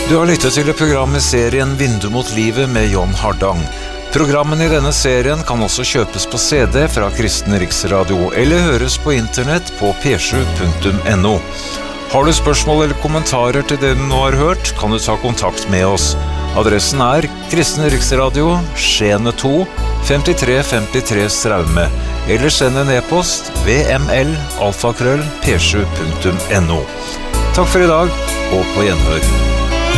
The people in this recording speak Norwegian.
Du har lyttet til et program i serien Vindu mot livet med John Hardang. Programmene i denne serien kan også kjøpes på CD fra Kristen Riksradio eller høres på internett på p7.no. Har du spørsmål eller kommentarer til det du nå har hørt, kan du ta kontakt med oss. Adressen Kristen Riksradio, Skjene 2, 5353 Straume, eller send en e-post vml@p7.no. Takk for i dag, og på gjenhør.